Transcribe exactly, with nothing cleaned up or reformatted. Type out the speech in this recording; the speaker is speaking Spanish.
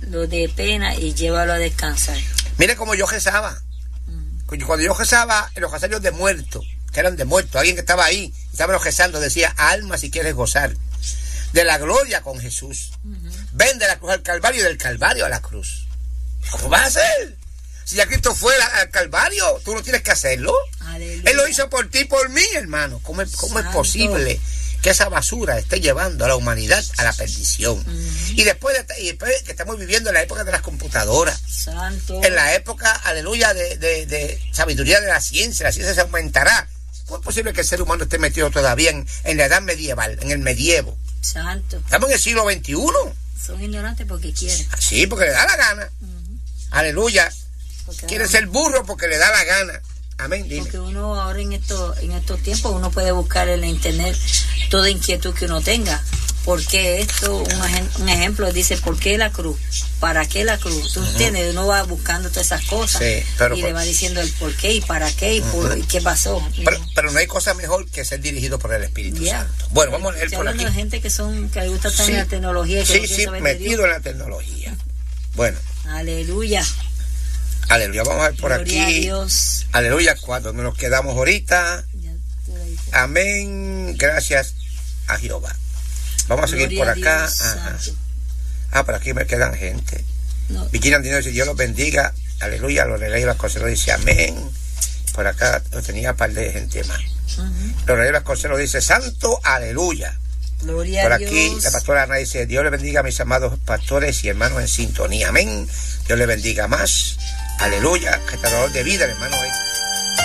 lo de pena y llévalo a descansar. Mire cómo yo rezaba. Mm. Cuando yo rezaba en los casarios de muertos, que eran de muertos, alguien que estaba ahí, estaba rezando, decía: alma, si quieres gozar de la gloria con Jesús, uh-huh. ven de la cruz al Calvario y del Calvario a la cruz. ¿Cómo vas a hacer? Si ya Cristo fue al Calvario, tú no tienes que hacerlo. Aleluya. Él lo hizo por ti y por mí, hermano. ¿Cómo es, cómo es posible que esa basura esté llevando a la humanidad a la perdición? Uh-huh. Y después, de, y después que estamos viviendo en la época de las computadoras, Santo. En la época, aleluya, de, de, de sabiduría de la ciencia, la ciencia se aumentará. ¿Cómo es posible que el ser humano esté metido todavía en, en la edad medieval, en el medievo? Santo. Estamos en el siglo veintiuno. Son ignorantes porque quieren. Sí, porque le da la gana. Uh-huh. Aleluya. Porque quiere no. ser burro porque le da la gana. Amén. Dime. Porque uno ahora en estos en estos tiempos uno puede buscar en la internet toda inquietud que uno tenga. ¿Por qué esto? Un, un ejemplo dice: ¿por qué la cruz? ¿Para qué la cruz? ¿Tú uh-huh. entiendes? Uno va buscando todas esas cosas, sí, pero y por... le va diciendo el por qué y para qué y, por, uh-huh. y qué pasó. Pero, pero no hay cosa mejor que ser dirigido por el Espíritu yeah. Santo. Bueno, vamos a leer por aquí. De gente que son que les gusta estar sí. en la tecnología. Que sí, no sí, metido en la tecnología. Bueno. Aleluya. Aleluya, vamos a ver por Gloria aquí. A Dios. Aleluya, cuando nos quedamos ahorita. Amén. Gracias a Jehová. Vamos a seguir por acá. Ajá. Ah, por aquí me quedan gente. No. Virginia Andino dice: Dios los bendiga. Aleluya. Lorelei Vasconcelos dice: amén. Por acá tenía un par de gente más. Uh-huh. Lorelei Vasconcelos dice: santo, aleluya. Gloria por a aquí Dios. La pastora Ana dice: Dios le bendiga a mis amados pastores y hermanos en sintonía. Amén. Dios le bendiga más. Aleluya. Restaurador de vida, el hermano.